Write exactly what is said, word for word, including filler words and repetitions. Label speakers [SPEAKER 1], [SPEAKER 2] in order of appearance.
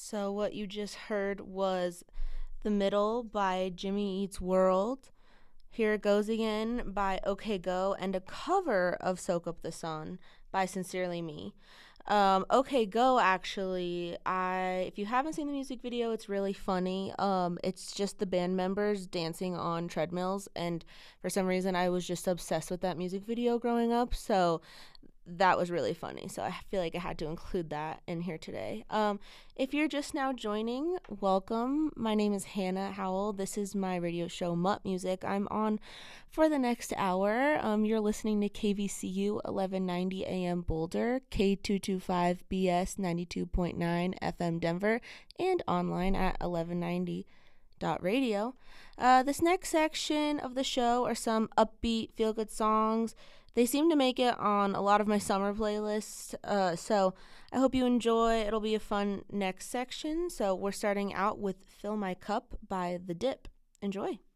[SPEAKER 1] So what you just heard was The Middle by Jimmy Eats World, Here It Goes Again by OK Go, and a cover of Soak Up the Sun by Sincerely Me. Um, OK Go, actually, I if you haven't seen the music video, it's really funny. Um, it's just the band members dancing on treadmills, and for some reason, I was just obsessed with that music video growing up. So that was really funny. So I feel like I had to include that in here today. Um, if you're just now joining, welcome. My name is Hannah Howell. This is my radio show Mutt Music. I'm on for the next hour. Um, you're listening to K V C U eleven ninety A M Boulder, K two twenty-five B S ninety-two point nine F M Denver, and online at eleven ninety dot radio. Uh, this next section of the show are some upbeat, feel-good songs. They seem to make it on a lot of my summer playlists, uh, so I hope you enjoy. It'll be a fun next section. So we're starting out with Fill My Cup by The Dip. Enjoy.